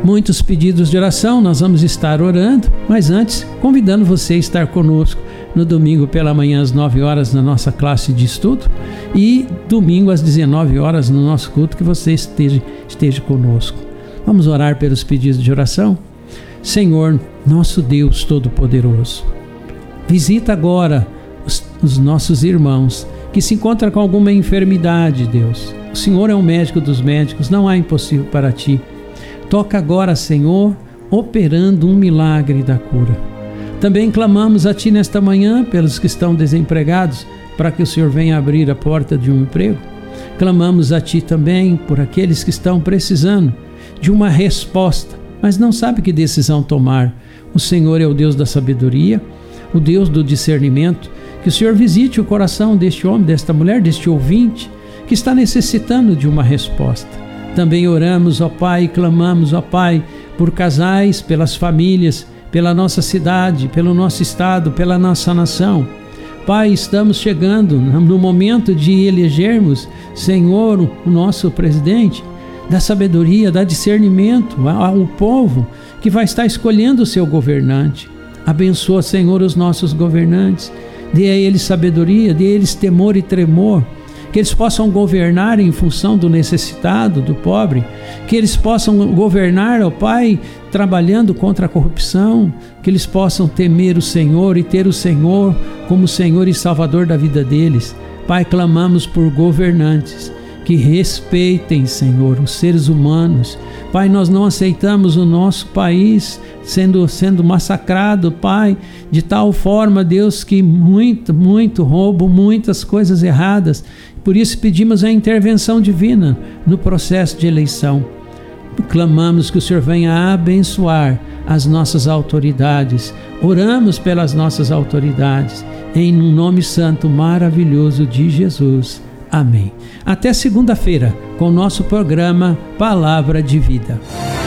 Muitos pedidos de oração, nós vamos estar orando, mas antes, convidando você a estar conosco no domingo pela manhã às 9 horas na nossa classe de estudo e domingo às 19 horas no nosso culto, que você esteja conosco. Vamos orar pelos pedidos de oração? Senhor, nosso Deus Todo-Poderoso, visita agora os nossos irmãos que se encontram com alguma enfermidade, Deus. O Senhor é o médico dos médicos, não há impossível para Ti. Toca agora, Senhor, operando um milagre da cura. Também clamamos a Ti nesta manhã pelos que estão desempregados, para que o Senhor venha abrir a porta de um emprego. Clamamos a Ti também por aqueles que estão precisando de uma resposta, mas não sabe que decisão tomar. O Senhor é o Deus da sabedoria, o Deus do discernimento. Que o Senhor visite o coração deste homem, desta mulher, deste ouvinte, que está necessitando de uma resposta. Também oramos, ó Pai, e clamamos, ó Pai, por casais, pelas famílias, pela nossa cidade, pelo nosso estado, pela nossa nação. Pai, estamos chegando no momento de elegermos, Senhor, o nosso presidente, da sabedoria, da discernimento ao povo que vai estar escolhendo o seu governante. Abençoa, Senhor, os nossos governantes, dê a eles sabedoria, dê a eles temor e tremor, que eles possam governar em função do necessitado, do pobre, que eles possam governar, ó Pai, trabalhando contra a corrupção, que eles possam temer o Senhor e ter o Senhor como Senhor e Salvador da vida deles. Pai, clamamos por governantes que respeitem, Senhor, os seres humanos. Pai, nós não aceitamos o nosso país sendo massacrado, Pai, de tal forma, Deus, que muito roubo, muitas coisas erradas. Por isso pedimos a intervenção divina no processo de eleição. Clamamos que o Senhor venha abençoar as nossas autoridades. Oramos pelas nossas autoridades, em um nome santo maravilhoso de Jesus. Amém. Até segunda-feira com o nosso programa Palavra de Vida.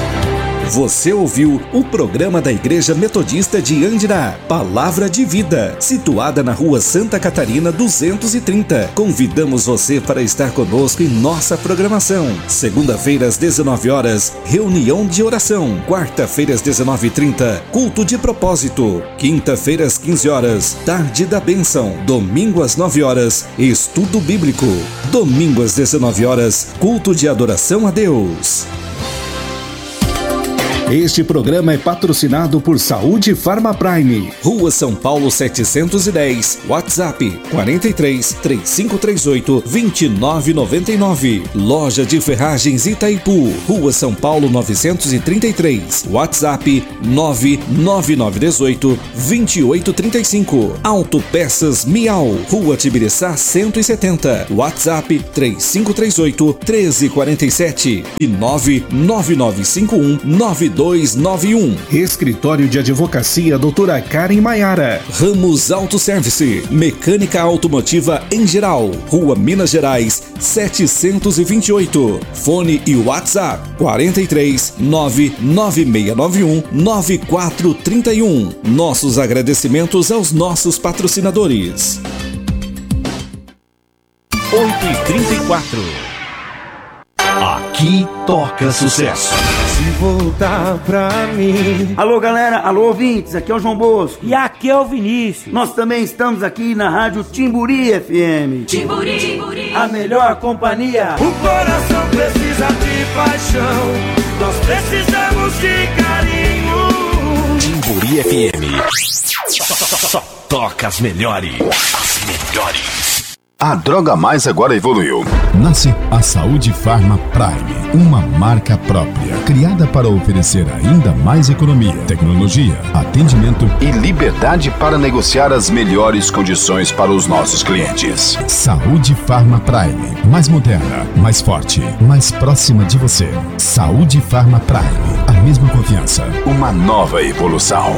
Você ouviu o programa da Igreja Metodista de Andirá, Palavra de Vida, situada na Rua Santa Catarina 230. Convidamos você para estar conosco em nossa programação. Segunda-feira às 19 horas, reunião de oração. Quarta-feira às 19h30, culto de propósito. Quinta-feira às 15 horas, tarde da bênção. Domingo às 9 horas, estudo bíblico. Domingo às 19 horas, culto de adoração a Deus. Este programa é patrocinado por Saúde Farma Prime, Rua São Paulo 710, WhatsApp 43 3538 2999. Loja de Ferragens Itaipu, Rua São Paulo 933, WhatsApp 99918 2835. Autopeças Miau, Rua Tibiriçá 170, WhatsApp 3538 1347 e 99951 9291. Escritório de Advocacia Doutora Karen Maiara. Ramos Autoservice, mecânica automotiva em geral. Rua Minas Gerais 728. Fone e WhatsApp 43 99691 9431. Nossos agradecimentos aos nossos patrocinadores. 8h34. Aqui toca sucesso. Se voltar pra mim. Alô galera, alô ouvintes, aqui é o João Bosco. E aqui é o Vinícius. Nós também estamos aqui na rádio Timburi FM. Timburi, a melhor companhia. O coração precisa de paixão, nós precisamos de carinho. Timburi FM. Só toca as melhores. As melhores. A Droga Mais agora evoluiu. Nasce a Saúde Farma Prime, uma marca própria, criada para oferecer ainda mais economia, tecnologia, atendimento e liberdade para negociar as melhores condições para os nossos clientes. Saúde Farma Prime, mais moderna, mais forte, mais próxima de você. Saúde Farma Prime, a mesma confiança. Uma nova evolução.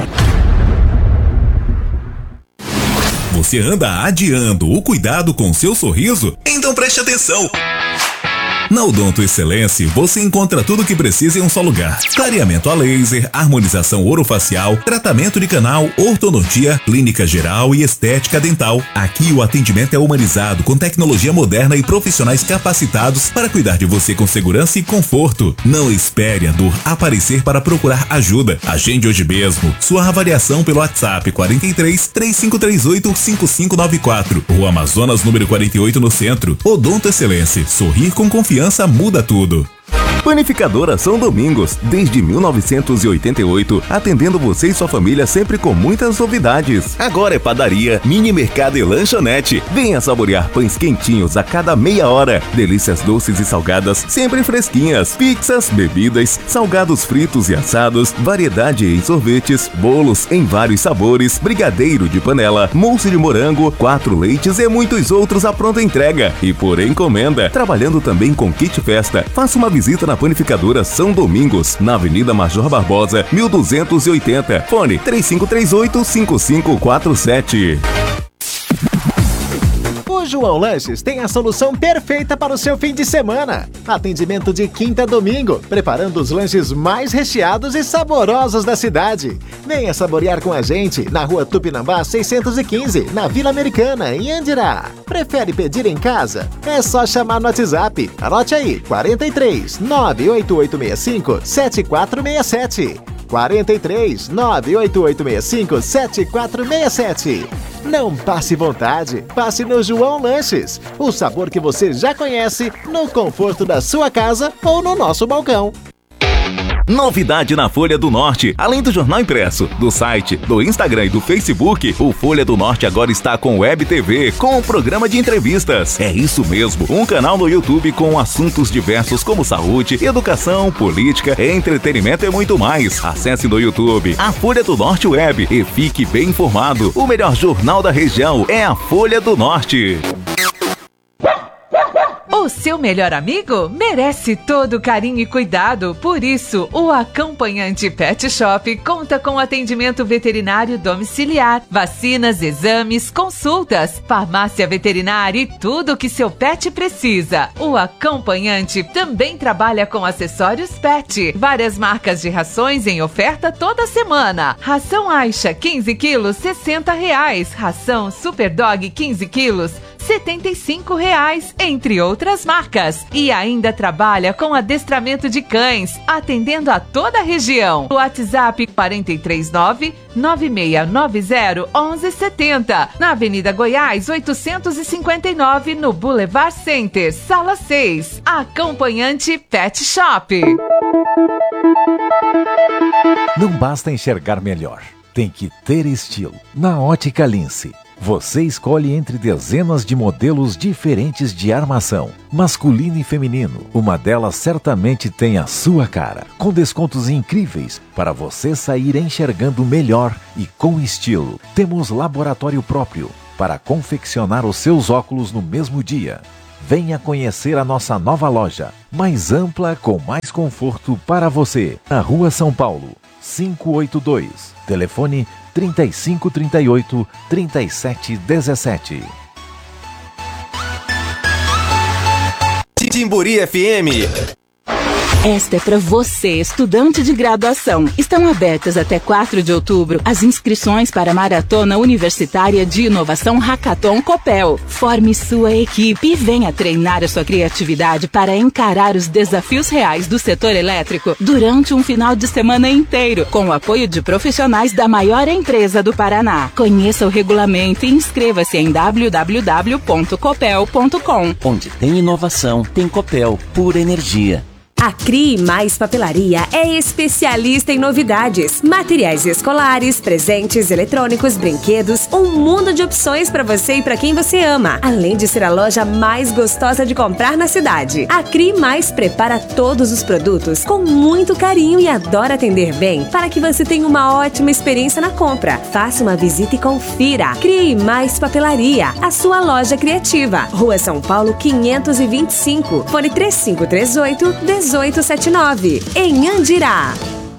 Você anda adiando o cuidado com seu sorriso? Então preste atenção! Na Odonto Excelência, você encontra tudo o que precisa em um só lugar. Clareamento a laser, harmonização orofacial, tratamento de canal, ortodontia, clínica geral e estética dental. Aqui o atendimento é humanizado, com tecnologia moderna e profissionais capacitados para cuidar de você com segurança e conforto. Não espere a dor aparecer para procurar ajuda. Agende hoje mesmo sua avaliação pelo WhatsApp 43 3538 5594. Rua Amazonas, número 48, no centro. Odonto Excelência. Sorrir com confiança muda tudo. Panificadora São Domingos, desde 1988, atendendo você e sua família sempre com muitas novidades. Agora é padaria, mini mercado e lanchonete. Venha saborear pães quentinhos a cada meia hora. Delícias doces e salgadas, sempre fresquinhas. Pizzas, bebidas, salgados fritos e assados, variedade em sorvetes, bolos em vários sabores, brigadeiro de panela, mousse de morango, 4 leites e muitos outros à pronta entrega. E por encomenda, trabalhando também com kit festa. Faça uma visita na Panificadora São Domingos, na Avenida Major Barbosa, 1280. Fone 3538-5547. O João Lanches tem a solução perfeita para o seu fim de semana. Atendimento de quinta a domingo, preparando os lanches mais recheados e saborosos da cidade. Venha saborear com a gente na Rua Tupinambá 615, na Vila Americana, em Andirá. Prefere pedir em casa? É só chamar no WhatsApp. Anote aí, 43 98865 7467. 43 98865 7467. Não passe vontade, passe no João Lanches. O sabor que você já conhece, no conforto da sua casa ou no nosso balcão. Novidade na Folha do Norte. Além do jornal impresso, do site, do Instagram e do Facebook, o Folha do Norte agora está com Web TV, com um programa de entrevistas. É isso mesmo, um canal no YouTube com assuntos diversos como saúde, educação, política, entretenimento e muito mais. Acesse no YouTube a Folha do Norte Web e fique bem informado. O melhor jornal da região é a Folha do Norte. O seu melhor amigo merece todo carinho e cuidado. Por isso, o Acompanhante Pet Shop conta com atendimento veterinário domiciliar, vacinas, exames, consultas, farmácia veterinária e tudo o que seu pet precisa. O Acompanhante também trabalha com acessórios pet, várias marcas de rações em oferta toda semana. Ração Aixa 15 quilos, R$60. Ração Super Dog 15 quilos, R$75, entre outras marcas. E ainda trabalha com adestramento de cães, atendendo a toda a região. WhatsApp 439-9690-1170, na Avenida Goiás 859, no Boulevard Center, Sala 6. Acompanhante Pet Shop. Não basta enxergar melhor, tem que ter estilo. Na Ótica Lince, você escolhe entre dezenas de modelos diferentes de armação, masculino e feminino. Uma delas certamente tem a sua cara, com descontos incríveis para você sair enxergando melhor e com estilo. Temos laboratório próprio para confeccionar os seus óculos no mesmo dia. Venha conhecer a nossa nova loja, mais ampla, com mais conforto para você. Na Rua São Paulo, 582. Telefone 3538-3717. Timburi FM. Esta é para você, estudante de graduação. Estão abertas até 4 de outubro as inscrições para a Maratona Universitária de Inovação Hackathon Copel. Forme sua equipe e venha treinar a sua criatividade para encarar os desafios reais do setor elétrico durante um final de semana inteiro, com o apoio de profissionais da maior empresa do Paraná. Conheça o regulamento e inscreva-se em www.copel.com. Onde tem inovação, tem Copel, pura energia. A CRI Mais Papelaria é especialista em novidades, materiais escolares, presentes, eletrônicos, brinquedos, um mundo de opções para você e para quem você ama, além de ser a loja mais gostosa de comprar na cidade. A CRI Mais prepara todos os produtos com muito carinho e adora atender bem para que você tenha uma ótima experiência na compra. Faça uma visita e confira. CRI Mais Papelaria, a sua loja criativa. Rua São Paulo 525, fone 3538-1879, em Andirá.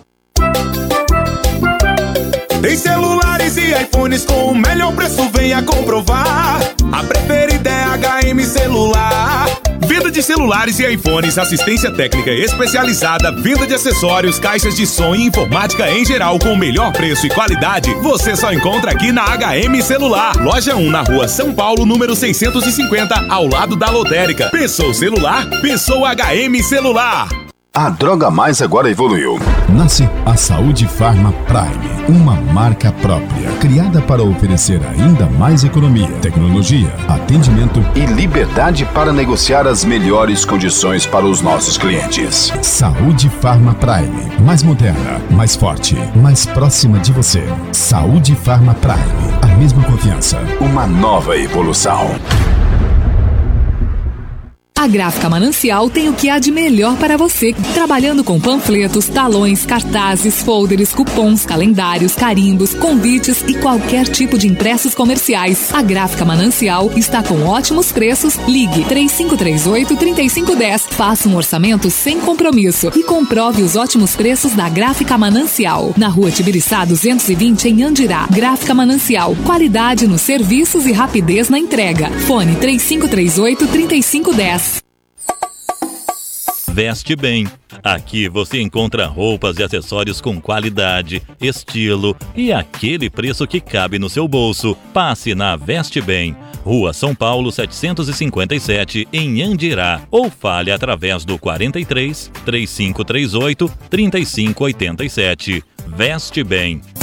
Tem celulares e iPhones com o melhor preço, venha comprovar. A preferida é HM Celular. Venda de celulares e iPhones, assistência técnica especializada, venda de acessórios, caixas de som e informática em geral com o melhor preço e qualidade, você só encontra aqui na HM Celular. Loja 1 na Rua São Paulo, número 650, ao lado da lotérica. Pensou celular? Pensou HM Celular. A Droga Mais agora evoluiu. Nasce a Saúde Pharma Prime, uma marca própria, criada para oferecer ainda mais economia, tecnologia, atendimento e liberdade para negociar as melhores condições para os nossos clientes. Saúde Pharma Prime, mais moderna, mais forte, mais próxima de você. Saúde Pharma Prime, a mesma confiança. Uma nova evolução. A Gráfica Manancial tem o que há de melhor para você, trabalhando com panfletos, talões, cartazes, folders, cupons, calendários, carimbos, convites e qualquer tipo de impressos comerciais. A Gráfica Manancial está com ótimos preços. Ligue 3538-3510. Faça um orçamento sem compromisso e comprove os ótimos preços da Gráfica Manancial. Na Rua Tibiriçá 220, em Andirá. Gráfica Manancial. Qualidade nos serviços e rapidez na entrega. Fone 3538-3510. Veste Bem. Aqui você encontra roupas e acessórios com qualidade, estilo e aquele preço que cabe no seu bolso. Passe na Veste Bem, Rua São Paulo 757, em Andirá, ou fale através do 43 3538 3587. Veste Bem.